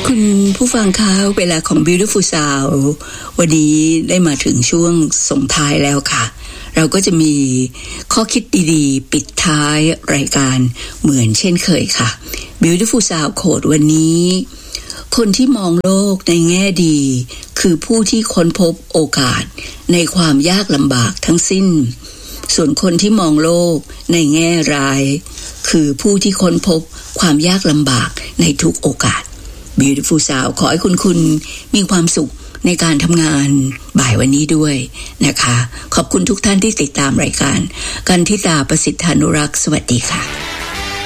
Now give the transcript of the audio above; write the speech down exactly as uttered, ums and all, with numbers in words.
คุณผู้ฟังคะเวลาของ Beautiful Sound วันนี้ได้มาถึงช่วงส่งท้ายแล้วค่ะเราก็จะมีข้อคิดดีๆปิดท้ายรายการเหมือนเช่นเคยค่ะ Beautiful Sound Quote วันนี้คนที่มองโลกในแง่ดีคือผู้ที่ค้นพบโอกาสในความยากลำบากทั้งสิ้นส่วนคนที่มองโลกในแง่ร้ายคือผู้ที่ค้นพบความยากลำบากในทุกโอกาส Beautiful Sound ขอให้คุณคุณมีความสุขในการทำงานบ่ายวันนี้ด้วยนะคะขอบคุณทุกท่านที่ติดตามรายการกันทิตาประสิทธานุรักษ์สวัสดีค่ะ